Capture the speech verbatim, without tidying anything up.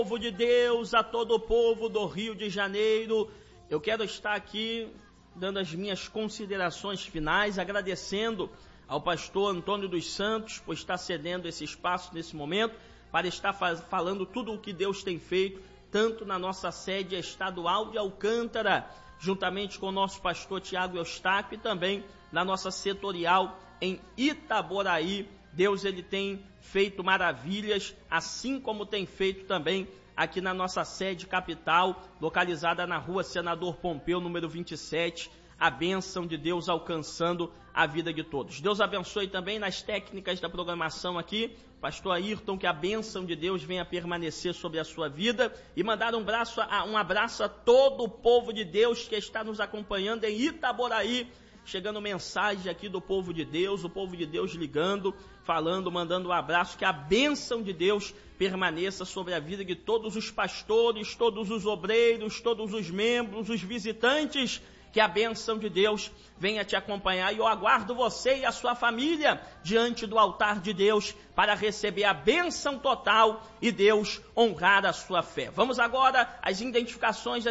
Povo de Deus, a todo o povo do Rio de Janeiro, eu quero estar aqui dando as minhas considerações finais, agradecendo ao pastor Antônio dos Santos por estar cedendo esse espaço nesse momento, para estar faz, falando tudo o que Deus tem feito, tanto na nossa sede estadual de Alcântara, juntamente com o nosso pastor Tiago Eustáquio, e também na nossa setorial em Itaboraí. Deus ele tem feito maravilhas, assim como tem feito também aqui na nossa sede capital, localizada na rua Senador Pompeu, número vinte e sete, a bênção de Deus alcançando a vida de todos. Deus abençoe também nas técnicas da programação aqui, pastor Ayrton, que a bênção de Deus venha permanecer sobre a sua vida, e mandar um abraço a, um abraço a todo o povo de Deus que está nos acompanhando em Itaboraí, chegando mensagem aqui do povo de Deus, o povo de Deus ligando, falando, mandando um abraço, que a bênção de Deus permaneça sobre a vida de todos os pastores, todos os obreiros, todos os membros, os visitantes, que a bênção de Deus venha te acompanhar, e eu aguardo você e a sua família diante do altar de Deus para receber a bênção total e Deus honrar a sua fé. Vamos agora às identificações